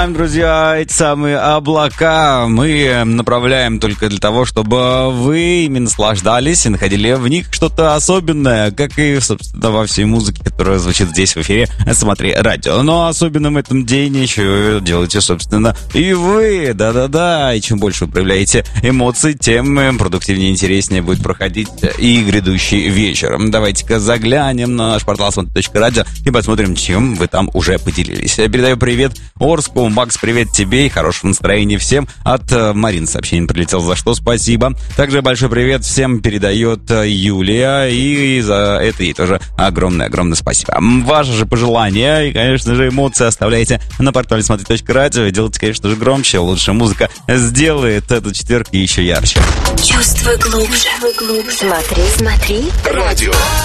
вами, друзья, эти самые облака мы направляем только для того, чтобы вы ими наслаждались и находили в них что-то особенное, как и, собственно, во всей музыке, которая звучит здесь в эфире «Смотри радио». Но особенным этом день еще делаете, собственно, и вы, да-да-да. И чем больше вы проявляете эмоций, тем продуктивнее и интереснее будет проходить и грядущий вечер. Давайте-ка заглянем на наш портал смотри.радио и посмотрим, чем вы там уже поделились. Я передаю привет Орску. Макс, привет тебе и хорошего настроения всем. От Марины сообщение прилетело, за что спасибо. Также большой привет всем передает Юлия, и за это ей тоже огромное-огромное спасибо. Ваши же пожелания и, конечно же, эмоции оставляйте на портале смотри.радио. Делайте, конечно же, громче. Лучшая музыка сделает этот четверг еще ярче. Чувствуй глубже. Смотри, радио.